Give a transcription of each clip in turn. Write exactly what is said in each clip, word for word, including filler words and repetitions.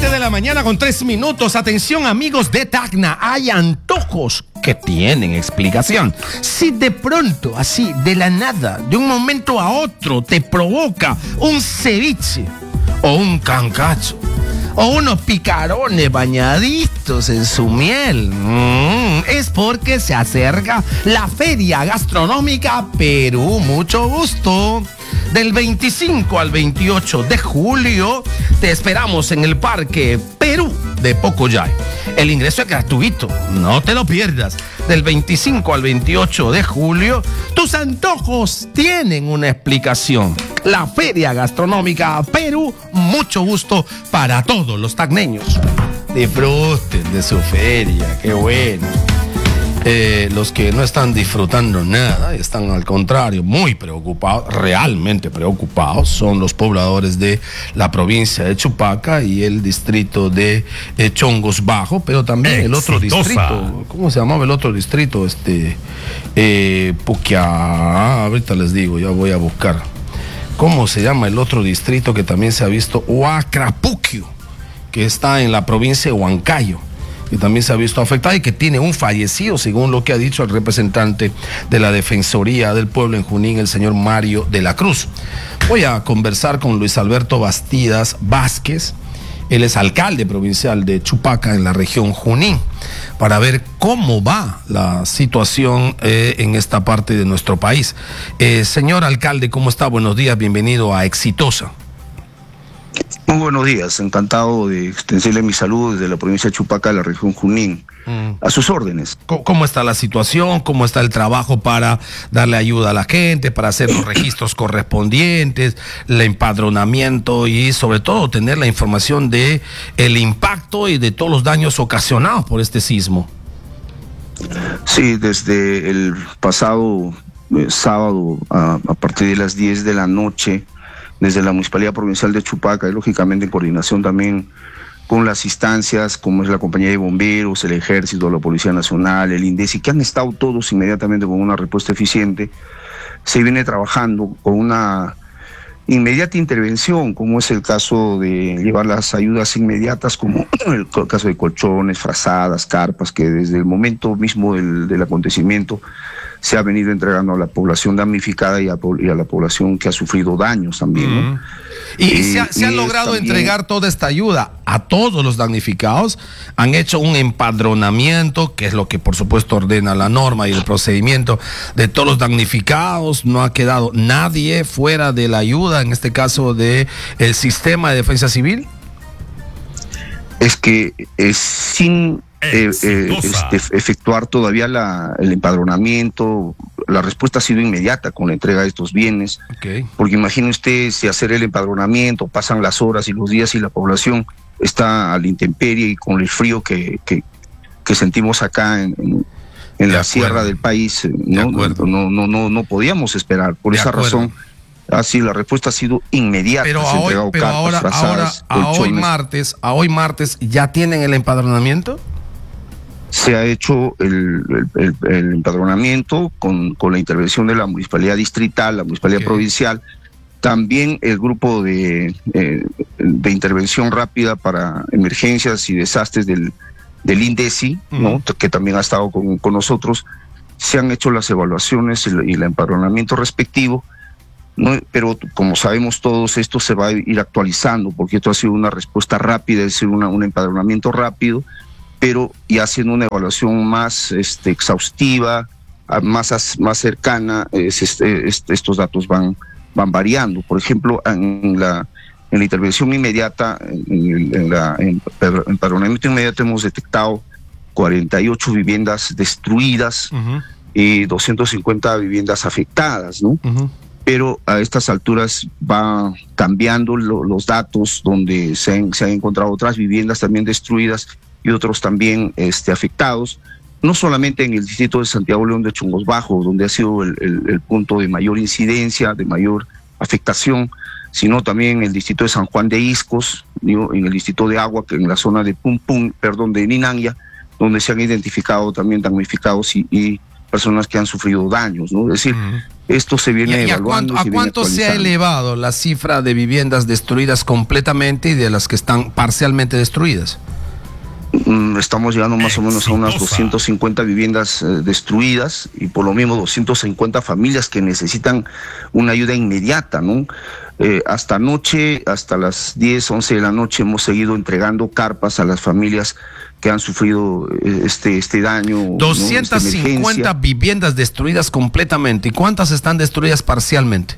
siete de la mañana con tres minutos. Atención, amigos de Tacna. Hay antojos que tienen explicación. Si de pronto, así, de la nada, de un momento a otro, te provoca un ceviche o un cancacho o unos picarones bañaditos en su miel, mm, es porque se acerca la Feria Gastronómica Perú. Mucho gusto. Del veinticinco al veintiocho de julio te esperamos en el Parque Perú de Pocoyay. El ingreso es gratuito, no te lo pierdas. Del veinticinco al veintiocho de julio, tus antojos tienen una explicación. La Feria Gastronómica Perú, mucho gusto para todos los tacneños. Disfruten de su feria, qué bueno. Eh, los que no están disfrutando nada, están al contrario muy preocupados, realmente preocupados, son los pobladores de la provincia de Chupaca y el distrito de eh, Chongos Bajo, pero también Exitosa. El otro distrito, ¿cómo se llamaba el otro distrito? Este, eh, Puquia, ahorita les digo, ya voy a buscar. ¿Cómo se llama el otro distrito que también se ha visto? Huacrapuquio, que está en la provincia de Huancayo, que también se ha visto afectada y que tiene un fallecido, según lo que ha dicho el representante de la Defensoría del Pueblo en Junín, el señor Mario de la Cruz. Voy a conversar con Luis Alberto Bastidas Vázquez, él es alcalde provincial de Chupaca en la región Junín, para ver cómo va la situación eh, en esta parte de nuestro país. Eh, señor alcalde, ¿cómo está? Buenos días, bienvenido a Exitosa. Muy buenos días, encantado de extenderle mi saludo desde la provincia de Chupaca, de la región Junín. Mm. A sus órdenes. ¿Cómo está la situación? ¿Cómo está el trabajo para darle ayuda a la gente, para hacer los registros correspondientes, el empadronamiento y sobre todo tener la información de el impacto y de todos los daños ocasionados por este sismo? Sí, desde el pasado eh, sábado a, a partir de las diez de la noche, desde la Municipalidad Provincial de Chupaca y lógicamente en coordinación también con las instancias como es la Compañía de Bomberos, el Ejército, la Policía Nacional, el INDECI, que han estado todos inmediatamente con una respuesta eficiente, se viene trabajando con una inmediata intervención, como es el caso de llevar las ayudas inmediatas, como el caso de colchones, frazadas, carpas, que desde el momento mismo del, del acontecimiento se ha venido entregando a la población damnificada y a, y a la población que ha sufrido daños también, ¿no? Y, y se ha, se ha logrado también entregar toda esta ayuda a todos los damnificados. Han hecho un empadronamiento, que es lo que por supuesto ordena la norma y el procedimiento de todos los damnificados. No ha quedado nadie fuera de la ayuda, en este caso de el sistema de defensa civil. Es que es sin Eh, eh, este, efectuar todavía la, el empadronamiento, la respuesta ha sido inmediata con la entrega de estos bienes, okay. Porque imagine usted si hacer el empadronamiento, pasan las horas y los días y la población está a la intemperie y con el frío que, que, que sentimos acá en, en, en la sierra del país, ¿no? De no, no, no, no podíamos esperar, por de esa acuerdo. razón. Así la respuesta ha sido inmediata. Pero, a hoy, pero cartas, ahora, frazadas, ahora a hoy martes, a hoy martes, ¿ya tienen el empadronamiento? Se ha hecho el, el, el, el empadronamiento con, con la intervención de la Municipalidad Distrital, la Municipalidad okay. Provincial, también el grupo de, eh, de intervención rápida para emergencias y desastres del, del INDECI, uh-huh. ¿no? Que también ha estado con, con nosotros. Se han hecho las evaluaciones y el, y el empadronamiento respectivo, ¿no? Pero como sabemos todos, esto se va a ir actualizando, porque esto ha sido una respuesta rápida, es decir, una, un empadronamiento rápido, pero ya haciendo una evaluación más este, exhaustiva, más, más cercana, es, este, este, estos datos van, van variando. Por ejemplo, en la, en la intervención inmediata, en, en la en empadronamiento inmediato hemos detectado cuarenta y ocho viviendas destruidas, uh-huh. y doscientas cincuenta viviendas afectadas, ¿no? Uh-huh. Pero a estas alturas va cambiando lo, los datos, donde se han, se han encontrado otras viviendas también destruidas y otros también este, afectados, no solamente en el distrito de Santiago León de Chongos Bajo, donde ha sido el, el, el punto de mayor incidencia, de mayor afectación, sino también en el distrito de San Juan de Iscos, digo, en el distrito de Agua, que en la zona de Pum Pum, perdón, de Ninangia, donde se han identificado también damnificados y, y personas que han sufrido daños, ¿no? Es decir, uh-huh. Esto se viene ¿Y, y evaluando. ¿A cuánto, a cuánto se ha elevado la cifra de viviendas destruidas completamente y de las que están parcialmente destruidas? Estamos llegando más o menos a unas doscientas cincuenta viviendas eh, destruidas y por lo mismo doscientas cincuenta familias que necesitan una ayuda inmediata, ¿no? Eh, hasta anoche, hasta las diez, once de la noche hemos seguido entregando carpas a las familias que han sufrido eh, este, este daño. doscientas cincuenta, ¿no? Viviendas destruidas completamente. ¿Y cuántas están destruidas parcialmente?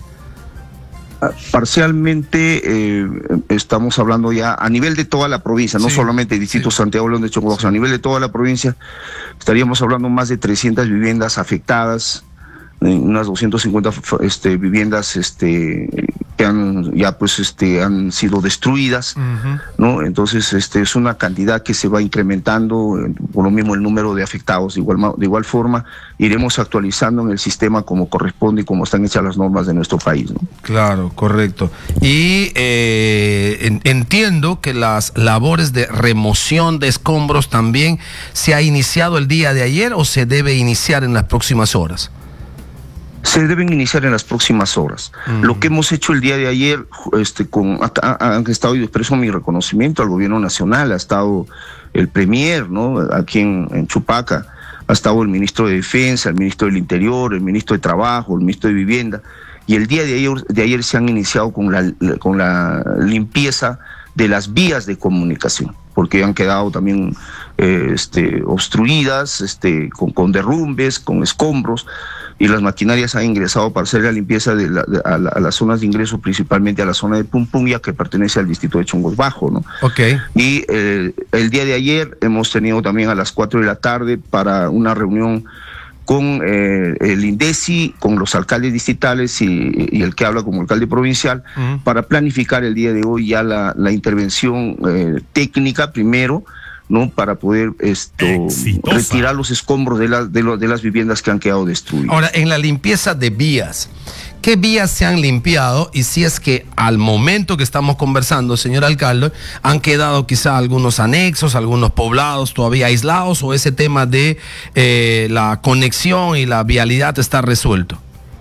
Parcialmente eh, estamos hablando ya a nivel de toda la provincia, no sí, solamente el distrito sí. Santiago León de Chocobajo, sí. A nivel de toda la provincia estaríamos hablando más de trescientas viviendas afectadas, unas doscientas cincuenta este, viviendas este, que han ya pues este han sido destruidas, uh-huh. ¿no? Entonces este es una cantidad que se va incrementando, por lo mismo el número de afectados. De igual, de igual forma iremos actualizando en el sistema como corresponde y como están hechas las normas de nuestro país, ¿no? Claro, correcto. Y eh, en, entiendo que las labores de remoción de escombros también se ha iniciado el día de ayer o se debe iniciar en las próximas horas. Se deben iniciar en las próximas horas. Uh-huh. Lo que hemos hecho el día de ayer, este, con, han estado, y expreso mi reconocimiento al gobierno nacional, ha estado el premier, ¿no? Aquí en, en Chupaca, ha estado el ministro de Defensa, el ministro del Interior, el ministro de Trabajo, el ministro de Vivienda, y el día de ayer, de ayer se han iniciado con la, con la limpieza de las vías de comunicación, porque han quedado también eh, este, obstruidas, este, con, con derrumbes, con escombros, y las maquinarias han ingresado para hacer la limpieza de la, de, a, la, a las zonas de ingreso, principalmente a la zona de Pumpunya, que pertenece al distrito de Chongos Bajo, ¿no? Okay. Y eh, el día de ayer hemos tenido también a las cuatro de la tarde para una reunión con eh, el INDECI, con los alcaldes distritales y, y el que habla como alcalde provincial, uh-huh. para planificar el día de hoy ya la, la intervención eh, técnica primero, ¿no? Para poder esto Exitosa. retirar los escombros de, la, de, lo, de las viviendas que han quedado destruidas. Ahora, en la limpieza de vías, ¿qué vías se han limpiado? Y si es que al momento que estamos conversando, señor alcalde, han quedado quizá algunos anexos, algunos poblados todavía aislados, o ese tema de eh, la conexión y la vialidad está resuelto.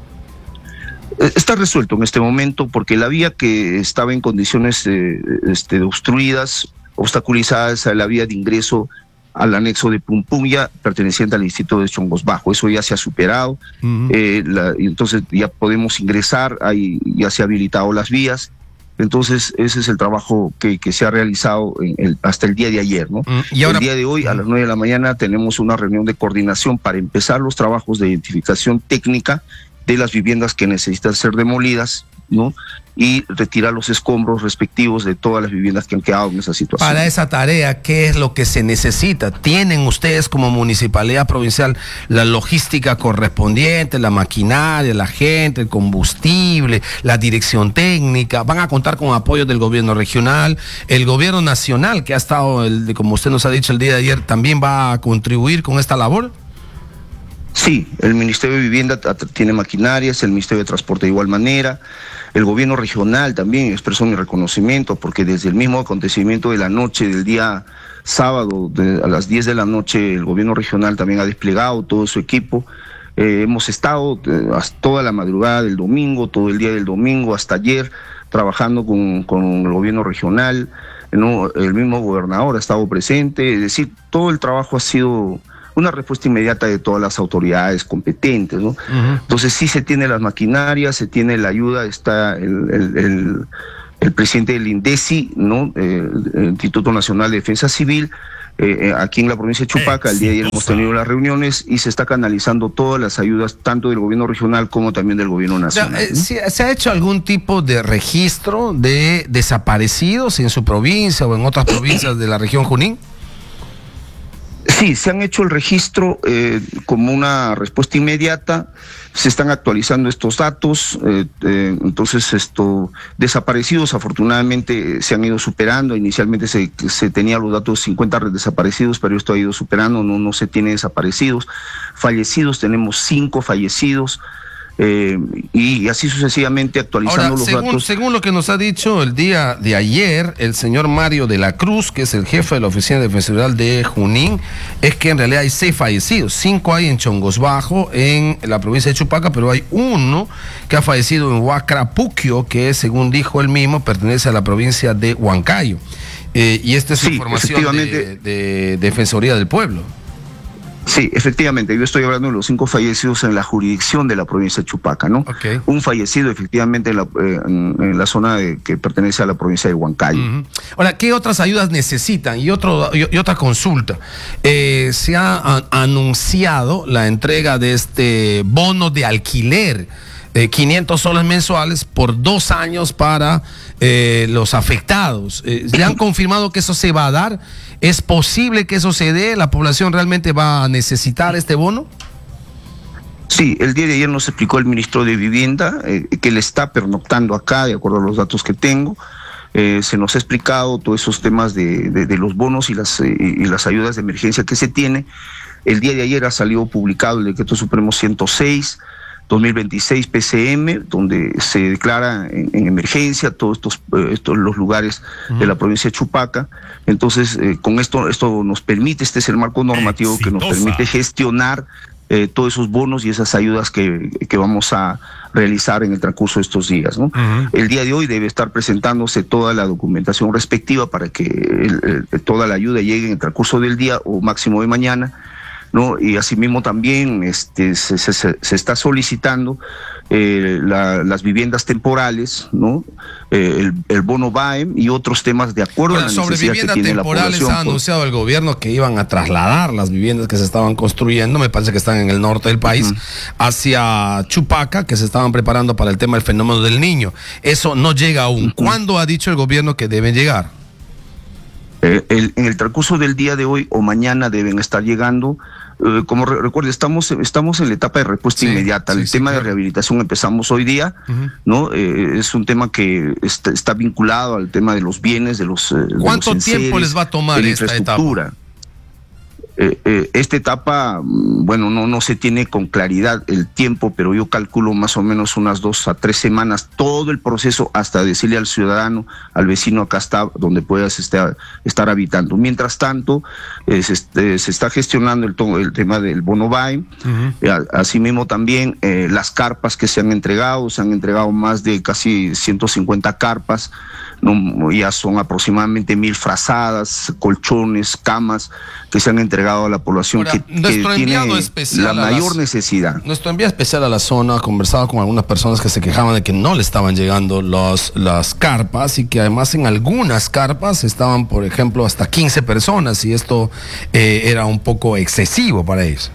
Está resuelto en este momento porque la vía que estaba en condiciones eh, este, obstruidas, obstaculizadas a la vía de ingreso al anexo de Pumpunya, perteneciente al distrito de Chongos Bajo. Eso ya se ha superado, uh-huh. eh, la, y entonces ya podemos ingresar, ahí ya se han habilitado las vías. Entonces ese es el trabajo que, que se ha realizado en el, hasta el día de ayer, ¿no? Uh-huh. Y ahora, el día de hoy, uh-huh. a las nueve de la mañana, tenemos una reunión de coordinación para empezar los trabajos de identificación técnica de las viviendas que necesitan ser demolidas, ¿no? Y retirar los escombros respectivos de todas las viviendas que han quedado en esa situación. Para esa tarea, ¿qué es lo que se necesita? ¿Tienen ustedes como municipalidad provincial la logística correspondiente, la maquinaria, la gente, el combustible, la dirección técnica? ¿Van a contar con apoyo del gobierno regional? ¿El gobierno nacional, que ha estado, el, como usted nos ha dicho el día de ayer, también va a contribuir con esta labor? Sí, el Ministerio de Vivienda tiene maquinarias, el Ministerio de Transporte de igual manera, el gobierno regional también, expreso mi reconocimiento, porque desde el mismo acontecimiento de la noche, del día sábado, de, a las diez de la noche, el gobierno regional también ha desplegado todo su equipo. Eh, hemos estado eh, hasta toda la madrugada del domingo, todo el día del domingo, hasta ayer, trabajando con, con el gobierno regional, ¿no? El mismo gobernador ha estado presente, es decir, todo el trabajo ha sido una respuesta inmediata de todas las autoridades competentes, ¿no? Uh-huh. Entonces sí se tiene las maquinarias, se tiene la ayuda, está el, el, el, el presidente del INDECI, ¿no? Eh, el Instituto Nacional de Defensa Civil, eh, aquí en la provincia de Chupaca. El día de ayer hemos tenido las reuniones y se está canalizando todas las ayudas, tanto del gobierno regional como también del gobierno nacional, ¿no? ¿Se ha hecho algún tipo de registro de desaparecidos en su provincia o en otras provincias de la región Junín? Sí, se han hecho el registro eh, como una respuesta inmediata, se están actualizando estos datos, eh, eh, entonces esto desaparecidos afortunadamente se han ido superando. Inicialmente se, se tenía los datos cincuenta desaparecidos, pero esto ha ido superando, no, no se tiene desaparecidos. Fallecidos, tenemos cinco fallecidos, Eh, y así sucesivamente actualizando Ahora, los según, datos. según lo que nos ha dicho el día de ayer el señor Mario de la Cruz, que es el jefe de la Oficina Defensorial de Junín, es que en realidad hay seis fallecidos. Cinco hay en Chongos Bajo, en la provincia de Chupaca, pero hay uno que ha fallecido en Huacrapuquio, que según dijo él mismo pertenece a la provincia de Huancayo. Eh, y esta es Sí, información de, de Defensoría del Pueblo. Sí, efectivamente, yo estoy hablando de los cinco fallecidos en la jurisdicción de la provincia de Chupaca, ¿no? Okay. Un fallecido efectivamente en la, eh, en, en la zona de, que pertenece a la provincia de Huancayo. Uh-huh. Ahora, ¿qué otras ayudas necesitan? Y, otro, y, y otra consulta. Eh, se ha a, anunciado la entrega de este bono de alquiler, eh, quinientos soles mensuales por dos años para eh, los afectados. Eh, ¿Le han confirmado que eso se va a dar? ¿Es posible que eso se dé? ¿La población realmente va a necesitar este bono? Sí, el día de ayer nos explicó el ministro de Vivienda eh, que él está pernoctando acá, de acuerdo a los datos que tengo. Eh, se nos ha explicado todos esos temas de, de, de los bonos y las, eh, y las ayudas de emergencia que se tiene. El día de ayer ha salido publicado el Decreto Supremo ciento seis, dos mil veintiséis P C M, donde se declara en, en emergencia todos estos, eh, estos los lugares uh-huh. de la provincia de Chupaca. Entonces, eh, con esto, esto nos permite, este es el marco normativo Exitosa. que nos permite gestionar eh, todos esos bonos y esas ayudas que, que vamos a realizar en el transcurso de estos días, ¿no? Uh-huh. El día de hoy debe estar presentándose toda la documentación respectiva para que el, el, toda la ayuda llegue en el transcurso del día o máximo de mañana, ¿no? Y asimismo también este, se, se, se está solicitando eh, la, las viviendas temporales, ¿no? Eh, el, el bono B A E M y otros temas de acuerdo bueno, a la sobre necesidad viviendas que tiene temporales la población. Ha anunciado el gobierno que iban a trasladar las viviendas que se estaban construyendo, me parece que están en el norte del país, uh-huh. hacia Chupaca, que se estaban preparando para el tema del fenómeno del Niño. Eso no llega aún. Uh-huh. ¿Cuándo ha dicho el gobierno que deben llegar? Eh, el, en el transcurso del día de hoy o mañana deben estar llegando. Eh, como re recuerde, estamos, estamos en la etapa de respuesta sí, inmediata. Sí, el sí, tema claro. de rehabilitación empezamos hoy día, uh-huh. ¿no? Eh, es un tema que está, está vinculado al tema de los bienes, de los. Eh, ¿Cuánto de los enseres, tiempo les va a tomar de la esta infraestructura? Etapa? Eh, eh, esta etapa, bueno, no, no se tiene con claridad el tiempo, pero yo calculo más o menos unas dos a tres semanas, todo el proceso hasta decirle al ciudadano, al vecino, acá está donde puedas estar, estar habitando. Mientras tanto, eh, se, este, se está gestionando el, el tema del bono B A E M, uh-huh. eh, asimismo también eh, las carpas que se han entregado, se han entregado más de casi ciento cincuenta carpas, no, ya son aproximadamente mil frazadas, colchones, camas que se han entregado a la población. Ahora, que, que tiene la mayor las, necesidad. Nuestro enviado especial a la zona ha conversado con algunas personas que se quejaban de que no le estaban llegando los, las carpas y que además en algunas carpas estaban, por ejemplo, hasta quince personas y esto eh, era un poco excesivo para ellos.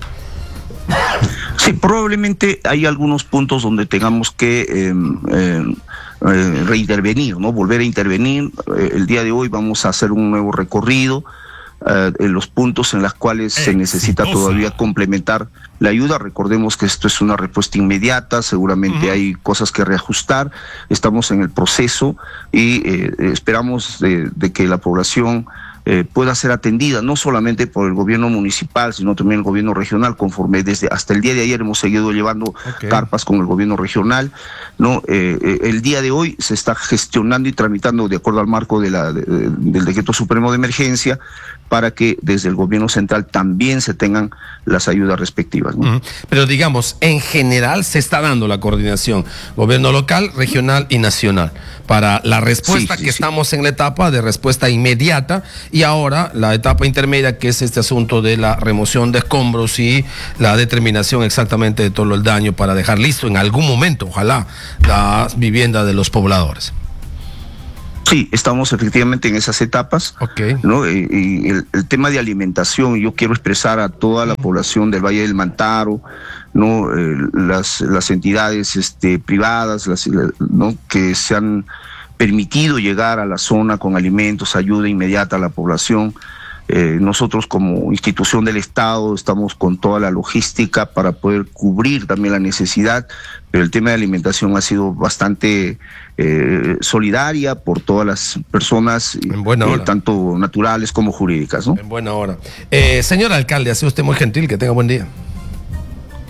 Sí, probablemente hay algunos puntos donde tengamos que eh, eh, eh, reintervenir, ¿no? Volver a intervenir. Eh, el día de hoy vamos a hacer un nuevo recorrido eh, en los puntos en los cuales Exitosa. se necesita todavía complementar la ayuda. Recordemos que esto es una respuesta inmediata, seguramente uh-huh. hay cosas que reajustar. Estamos en el proceso y eh, esperamos de, de que la población Eh, pueda ser atendida no solamente por el gobierno municipal, sino también el gobierno regional, conforme desde hasta el día de ayer hemos seguido llevando okay. carpas con el gobierno regional, ¿no? Eh, eh, el día de hoy se está gestionando y tramitando de acuerdo al marco de la, de, de, del Decreto Supremo de Emergencia para que desde el gobierno central también se tengan las ayudas respectivas, ¿no? Uh-huh. Pero digamos, en general se está dando la coordinación, gobierno local, regional y nacional, para la respuesta sí, sí, que sí. estamos en la etapa de respuesta inmediata y ahora la etapa intermedia, que es este asunto de la remoción de escombros y la determinación exactamente de todo el daño para dejar listo en algún momento, ojalá, la vivienda de los pobladores. Sí, estamos efectivamente en esas etapas, okay. ¿no? Y, y el, el tema de alimentación, yo quiero expresar a toda la población del Valle del Mantaro, ¿no? Eh, las, las entidades este, privadas, las, ¿no? que se han permitido llegar a la zona con alimentos, ayuda inmediata a la población. Eh, nosotros como institución del Estado estamos con toda la logística para poder cubrir también la necesidad, pero el tema de alimentación ha sido bastante eh, solidaria por todas las personas, en buena hora. Eh, tanto naturales como jurídicas, ¿no? En buena hora. Eh, señor alcalde, ha sido usted muy gentil, que tenga buen día.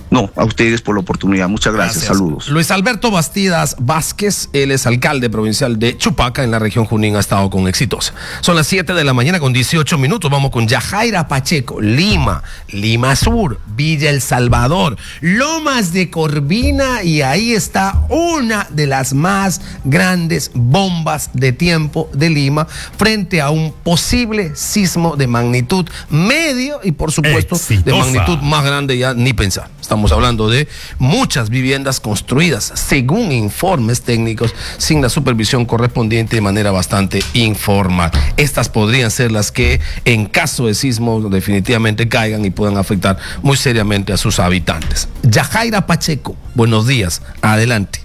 No, a ustedes por la oportunidad. Muchas gracias. gracias. Saludos. Luis Alberto Bastidas Vázquez, él es alcalde provincial de Chupaca, en la región Junín, ha estado con Exitosa. Son las siete de la mañana con dieciocho minutos. Vamos con Yajaira Pacheco, Lima, Lima Sur, Villa El Salvador, Lomas de Corvina, y ahí está una de las más grandes bombas de tiempo de Lima frente a un posible sismo de magnitud medio y por supuesto Exitosa. De magnitud más grande ya ni pensar. Estamos hablando de muchas viviendas construidas, según informes técnicos, sin la supervisión correspondiente de manera bastante informal. Estas podrían ser las que, en caso de sismo, definitivamente caigan y puedan afectar muy seriamente a sus habitantes. Yajaira Pacheco, buenos días, adelante.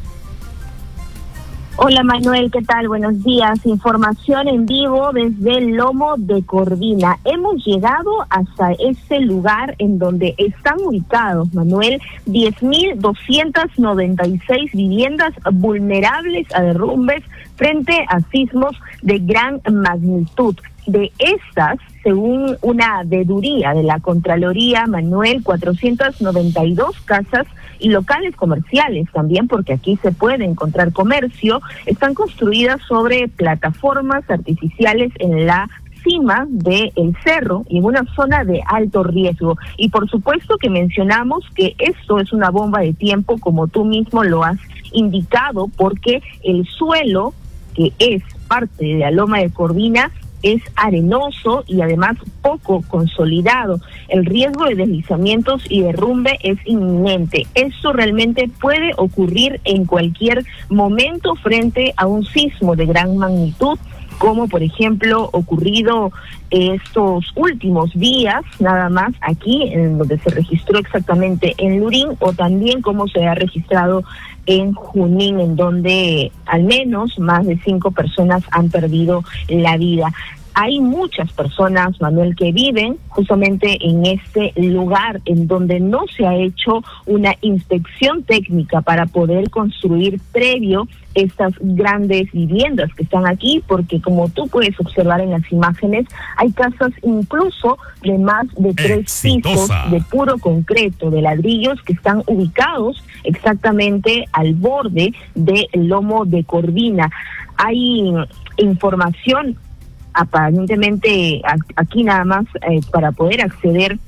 Hola Manuel, ¿qué tal? Buenos días. Información en vivo desde el Lomo de Corvina. Hemos llegado hasta ese lugar en donde están ubicados, Manuel, diez mil doscientas noventa y seis viviendas vulnerables a derrumbes frente a sismos de gran magnitud. De estas, según una veeduría de la Contraloría, Manuel, cuatrocientas noventa y dos casas y locales comerciales también, porque aquí se puede encontrar comercio, están construidas sobre plataformas artificiales en la cima del cerro y en una zona de alto riesgo. Y por supuesto que mencionamos que esto es una bomba de tiempo, como tú mismo lo has indicado, porque el suelo, que es parte de la Loma de Corvina, es arenoso y además poco consolidado. El riesgo de deslizamientos y derrumbe es inminente. Esto realmente puede ocurrir en cualquier momento frente a un sismo de gran magnitud, como por ejemplo ocurrido estos últimos días, nada más aquí, en donde se registró exactamente en Lurín, o también como se ha registrado en Junín, en donde al menos más de cinco personas han perdido la vida. Hay muchas personas, Manuel, que viven justamente en este lugar en donde no se ha hecho una inspección técnica para poder construir previo estas grandes viviendas que están aquí, porque como tú puedes observar en las imágenes, hay casas incluso de más de tres Exitosa. pisos de puro concreto, de ladrillos, que están ubicados exactamente al borde del Lomo de Corvina. Hay información aparentemente aquí nada más eh, para poder acceder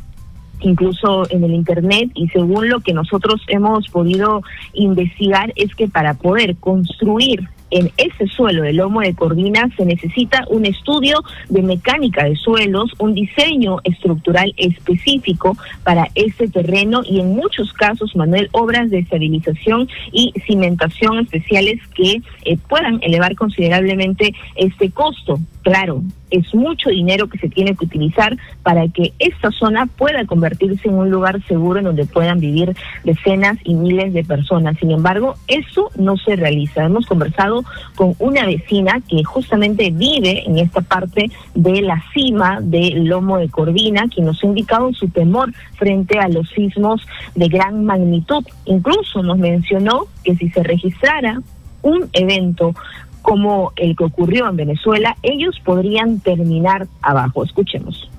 incluso en el internet, y según lo que nosotros hemos podido investigar es que para poder construir en ese suelo del Lomo de Corvina se necesita un estudio de mecánica de suelos, un diseño estructural específico para ese terreno y en muchos casos, Manuel, obras de estabilización y cimentación especiales que eh, puedan elevar considerablemente este costo. Claro, es mucho dinero que se tiene que utilizar para que esta zona pueda convertirse en un lugar seguro en donde puedan vivir decenas y miles de personas. Sin embargo, eso no se realiza. Hemos conversado con una vecina que justamente vive en esta parte de la cima del Lomo de Corvina, quien nos ha indicado su temor frente a los sismos de gran magnitud. Incluso nos mencionó que si se registrara un evento como el que ocurrió en Venezuela, ellos podrían terminar abajo. Escuchemos.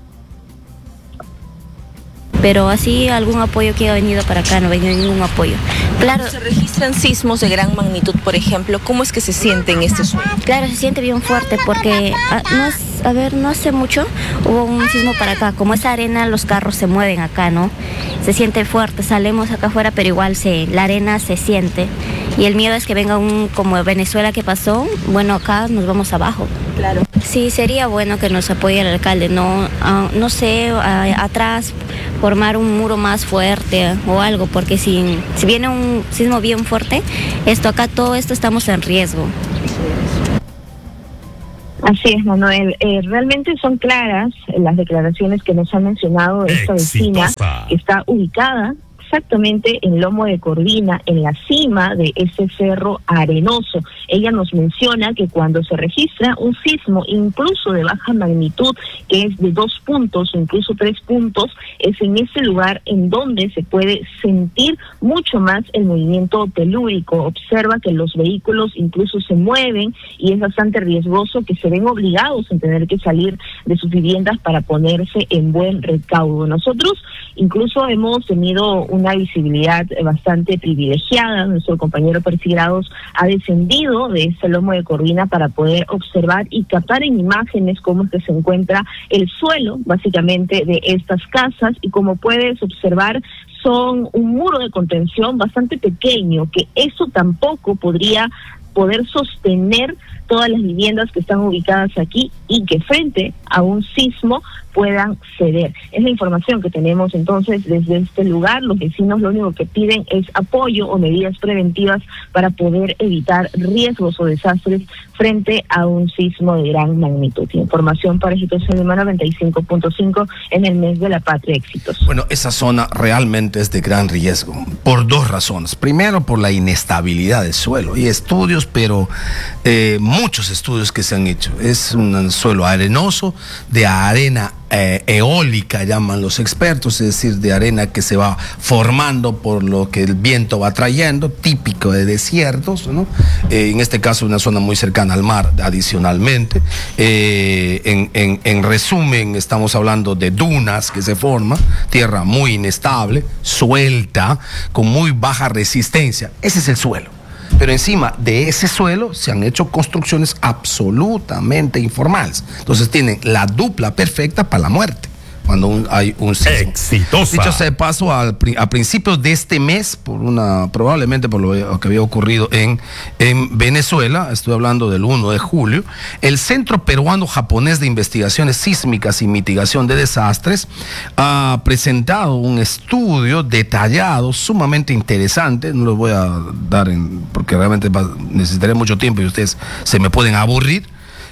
Pero así algún apoyo que ha venido para acá, no ha venido ningún apoyo. Claro, se registran sismos de gran magnitud, por ejemplo, ¿cómo es que se siente en este suelo? Claro, se siente bien fuerte porque, a, no es, a ver, no hace mucho hubo un sismo para acá. Como es arena, los carros se mueven acá, ¿no? Se siente fuerte, salimos acá afuera, pero igual se, la arena se siente. Y el miedo es que venga un, como Venezuela que pasó, bueno, acá nos vamos abajo. Claro. Sí, sería bueno que nos apoye el alcalde, no, uh, no sé, uh, atrás formar un muro más fuerte o algo, porque si, si viene un sismo bien fuerte, esto acá, todo esto estamos en riesgo. Así es, Manuel. Eh, realmente son claras las declaraciones que nos ha mencionado esta vecina, que está ubicada exactamente en Lomo de Corvina, en la cima de ese cerro arenoso. Ella nos menciona que cuando se registra un sismo, incluso de baja magnitud, que es de dos puntos o incluso tres puntos, es en ese lugar en donde se puede sentir mucho más el movimiento telúrico. Observa que los vehículos incluso se mueven y es bastante riesgoso que se ven obligados a tener que salir de sus viviendas para ponerse en buen recaudo. Nosotros incluso hemos tenido una visibilidad bastante privilegiada. Nuestro compañero Persigrados ha descendido de este lomo de Corvina para poder observar y captar en imágenes cómo es que se encuentra el suelo, básicamente, de estas casas, y como puedes observar, son un muro de contención bastante pequeño, que eso tampoco podría poder sostener todas las viviendas que están ubicadas aquí y que frente a un sismo puedan ceder. Es la información que tenemos entonces desde este lugar. Los vecinos lo único que piden es apoyo o medidas preventivas para poder evitar riesgos o desastres frente a un sismo de gran magnitud. Información para Exitosa Lima noventa y cinco punto cinco en el mes de la patria. Éxitos. Bueno, esa zona realmente es de gran riesgo por dos razones. Primero, por la inestabilidad del suelo. Y estudios, pero eh, muchos estudios que se han hecho. Es un suelo arenoso, de arena Eh, eólica, llaman los expertos, es decir, de arena que se va formando por lo que el viento va trayendo, típico de desiertos, ¿no? Eh, en este caso una zona muy cercana al mar adicionalmente. Eh, en, en, en resumen, estamos hablando de dunas que se forman, tierra muy inestable, suelta, con muy baja resistencia. Ese es el suelo. Pero encima de ese suelo se han hecho construcciones absolutamente informales. Entonces tienen la dupla perfecta para la muerte cuando un, hay un sismo. Exitosa. Dicho sea de paso, al, a principios de este mes, por una probablemente por lo que había ocurrido en, en Venezuela, estoy hablando del primero de julio, el Centro Peruano Japonés de Investigaciones Sísmicas y Mitigación de Desastres ha presentado un estudio detallado, sumamente interesante. No lo voy a dar en, porque realmente va, necesitaré mucho tiempo y ustedes se me pueden aburrir.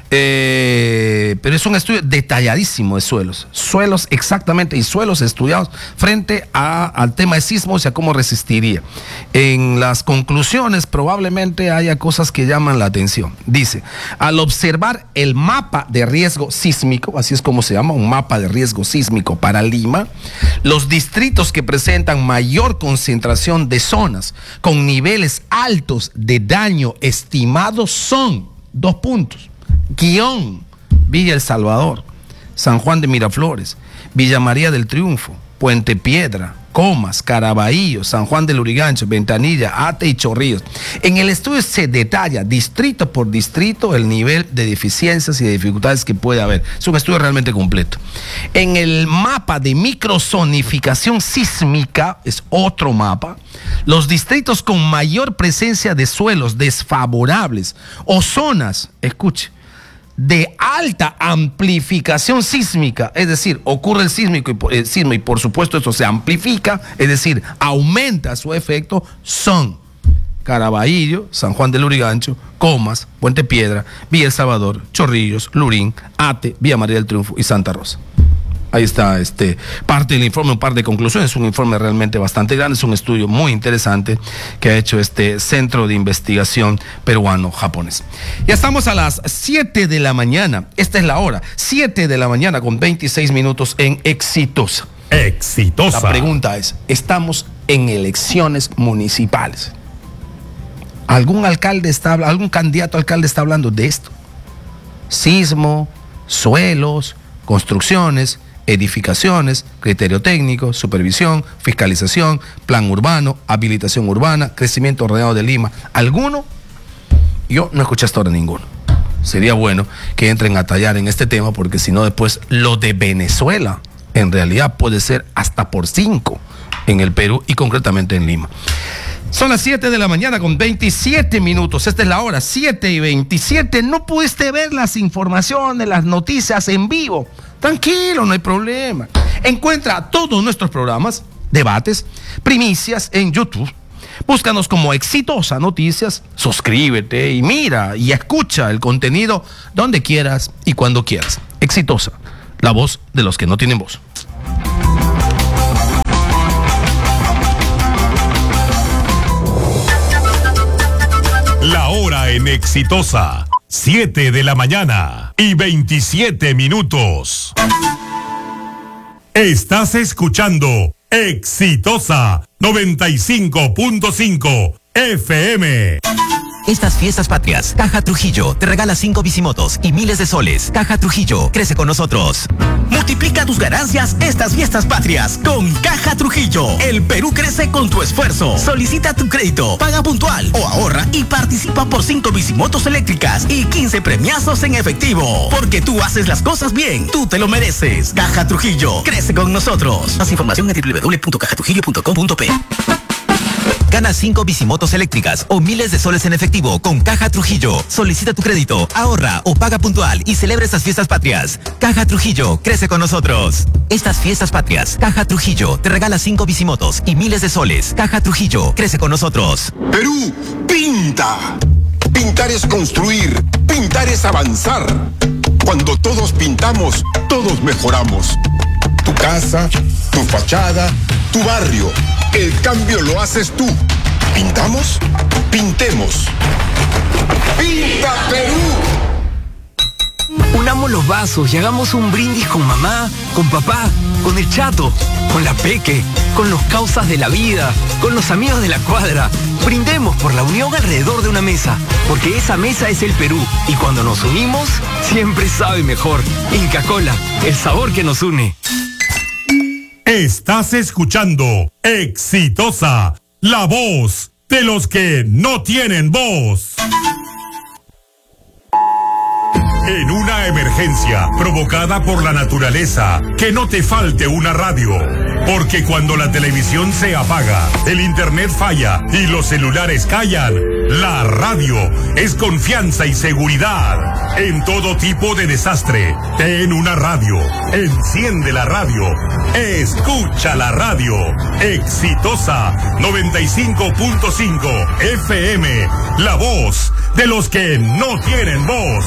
Eh, pero es un estudio detalladísimo de suelos, suelos exactamente, y suelos estudiados frente a, al tema de sismos y a cómo resistiría. En las conclusiones probablemente haya cosas que llaman la atención. Dice, al observar el mapa de riesgo sísmico, así es como se llama, un mapa de riesgo sísmico para Lima, los distritos que presentan mayor concentración de zonas con niveles altos de daño estimados son, dos puntos, Guión, Villa El Salvador, San Juan de Miraflores, Villa María del Triunfo, Puente Piedra, Comas, Caraballo, San Juan del Lurigancho, Ventanilla, Ate y Chorrillos. En el estudio se detalla distrito por distrito el nivel de deficiencias y de dificultades que puede haber. Es un estudio realmente completo. En el mapa de microzonificación sísmica, es otro mapa, los distritos con mayor presencia de suelos desfavorables o zonas, escuche, de alta amplificación sísmica, es decir, ocurre el sísmico y, el sismo y por supuesto eso se amplifica, es decir, aumenta su efecto, son Caraballo, San Juan del Lurigancho, Comas, Puente Piedra, Villa El Salvador, Chorrillos, Lurín, Ate, Villa María del Triunfo y Santa Rosa. Ahí está este, parte del informe, un par de conclusiones, un informe realmente bastante grande, es un estudio muy interesante que ha hecho este Centro de Investigación Peruano-Japonés. Ya estamos a las siete de la mañana, esta es la hora, siete de la mañana con veintiséis minutos en Exitosa. Exitosa. La pregunta es, estamos en elecciones municipales. ¿Algún alcalde está, algún candidato a alcalde está hablando de esto? Sismo, suelos, construcciones, edificaciones, criterio técnico, supervisión, fiscalización, plan urbano, habilitación urbana, crecimiento ordenado de Lima. ¿Alguno? Yo no escuché hasta ahora ninguno. Sería bueno que entren a tallar en este tema, porque si no después lo de Venezuela en realidad puede ser hasta por cinco en el Perú y concretamente en Lima. Son las siete de la mañana con veintisiete minutos. Esta es la hora, siete y veintisiete. No pudiste ver las informaciones, las noticias en vivo. Tranquilo, no hay problema. Encuentra todos nuestros programas, debates, primicias en YouTube. Búscanos como Exitosa Noticias, suscríbete y mira y escucha el contenido donde quieras y cuando quieras. Exitosa, la voz de los que no tienen voz. La hora en Exitosa, siete de la mañana y veintisiete minutos. Estás escuchando Exitosa noventa y cinco punto cinco F M. estas fiestas patrias. Caja Trujillo te regala cinco bicimotos y miles de soles. Caja Trujillo, crece con nosotros. Multiplica tus ganancias estas fiestas patrias con Caja Trujillo. El Perú crece con tu esfuerzo. Solicita tu crédito, paga puntual o ahorra y participa por cinco bicimotos eléctricas y quince premiazos en efectivo. Porque tú haces las cosas bien, tú te lo mereces. Caja Trujillo, crece con nosotros. Más información en doble u doble u doble u punto caja trujillo punto com punto pe. Gana cinco bicimotos eléctricas o miles de soles en efectivo con Caja Trujillo. Solicita tu crédito, ahorra o paga puntual y celebra estas fiestas patrias. Caja Trujillo, crece con nosotros. Estas fiestas patrias, Caja Trujillo te regala cinco bicimotos y miles de soles. Caja Trujillo, crece con nosotros. Perú, pinta. Pintar es construir, pintar es avanzar. Cuando todos pintamos, todos mejoramos. Tu casa, tu fachada, tu barrio. El cambio lo haces tú. ¿Pintamos? Pintemos. ¡Pinta Perú! Unamos los vasos y hagamos un brindis con mamá, con papá, con el chato, con la peque, con los causas de la vida, con los amigos de la cuadra. Brindemos por la unión alrededor de una mesa, porque esa mesa es el Perú. Y cuando nos unimos, siempre sabe mejor. Inca Kola, el sabor que nos une. Estás escuchando Exitosa, la voz de los que no tienen voz. En una emergencia provocada por la naturaleza, que no te falte una radio. Porque cuando la televisión se apaga, el internet falla y los celulares callan, la radio es confianza y seguridad. En todo tipo de desastre, ten una radio. Enciende la radio. Escucha la radio. Exitosa noventa y cinco punto cinco F M. La voz de los que no tienen voz.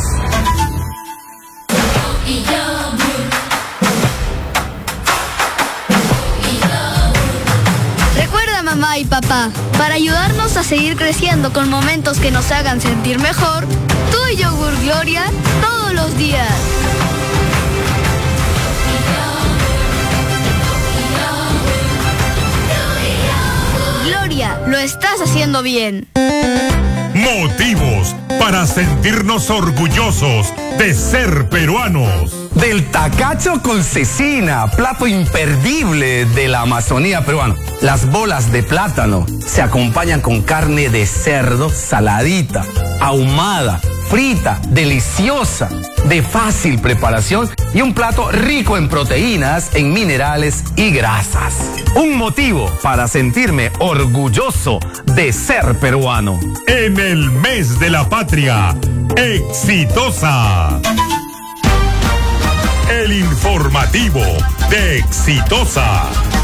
Recuerda, mamá y papá, para ayudarnos a seguir creciendo con momentos que nos hagan sentir mejor, tú y yogur Gloria todos los días. Gloria, lo estás haciendo bien. Motivos para sentirnos orgullosos de ser peruanos. Del tacacho con cecina, plato imperdible de la Amazonía peruana. Las bolas de plátano se acompañan con carne de cerdo saladita, ahumada, frita, deliciosa, de fácil preparación y un plato rico en proteínas, en minerales y grasas. Un motivo para sentirme orgulloso de ser peruano. En el mes de la patria, Exitosa. El informativo de Exitosa.